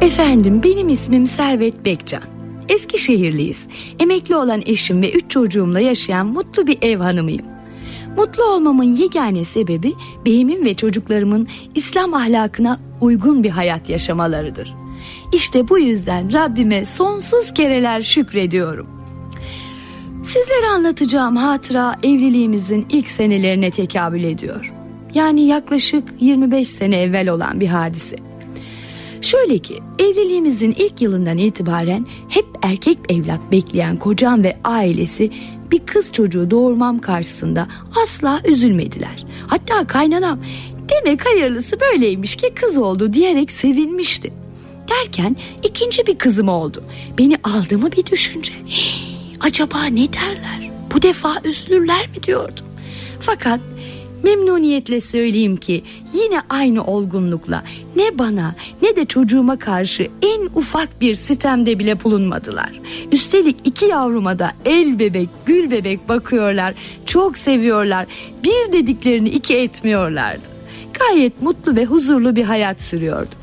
Efendim, benim ismim Servet Bekcan. Eskişehirliyiz. Emekli olan eşim ve 3 çocuğumla yaşayan mutlu bir ev hanımıyım. Mutlu olmamın yegane sebebi beyimin ve çocuklarımın İslam ahlakına uygun bir hayat yaşamalarıdır. İşte bu yüzden Rabbime sonsuz kereler şükrediyorum. Sizlere anlatacağım hatıra evliliğimizin ilk senelerine tekabül ediyor. Yani yaklaşık 25 sene evvel olan bir hadise. Şöyle ki, evliliğimizin ilk yılından itibaren hep erkek evlat bekleyen kocam ve ailesi bir kız çocuğu doğurmam karşısında asla üzülmediler. Hatta kaynanam demek hayırlısı böyleymiş ki kız oldu diyerek sevinmişti. Derken ikinci bir kızım oldu. Beni aldı mı bir düşünce. Acaba ne derler? Bu defa üzülürler mi diyordum. Fakat memnuniyetle söyleyeyim ki yine aynı olgunlukla ne bana ne de çocuğuma karşı en ufak bir sitemde bile bulunmadılar. Üstelik 2 yavruma da el bebek gül bebek bakıyorlar, çok seviyorlar, bir dediklerini 2 etmiyorlardı. Gayet mutlu ve huzurlu bir hayat sürüyorduk.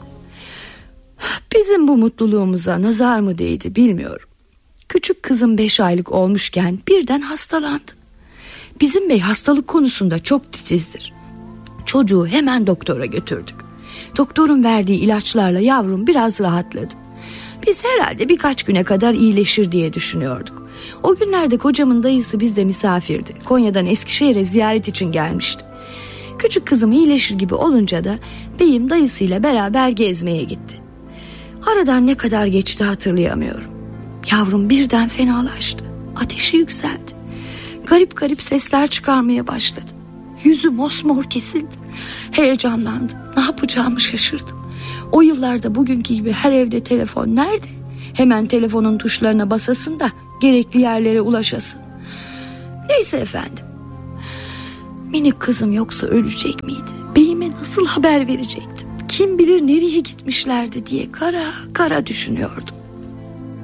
Bizim bu mutluluğumuza nazar mı değdi bilmiyorum. Küçük kızım 5 aylık olmuşken birden hastalandı. Bizim bey hastalık konusunda çok titizdir. Çocuğu hemen doktora götürdük. Doktorun verdiği ilaçlarla yavrum biraz rahatladı. Biz herhalde birkaç güne kadar iyileşir diye düşünüyorduk. O günlerde kocamın dayısı bizde misafirdi. Konya'dan Eskişehir'e ziyaret için gelmişti. Küçük kızım iyileşir gibi olunca da beyim dayısıyla beraber gezmeye gitti. Aradan ne kadar geçti hatırlayamıyorum. Yavrum birden fenalaştı. Ateşi yükseldi. Garip garip sesler çıkarmaya başladı. Yüzü mosmor kesildi. Heyecanlandım. Ne yapacağımı şaşırdım. O yıllarda bugünkü gibi her evde telefon nerede? Hemen telefonun tuşlarına basasın da gerekli yerlere ulaşasın. Neyse efendim. Minik kızım yoksa ölecek miydi? Beyime nasıl haber verecektim? Kim bilir nereye gitmişlerdi diye kara kara düşünüyordum.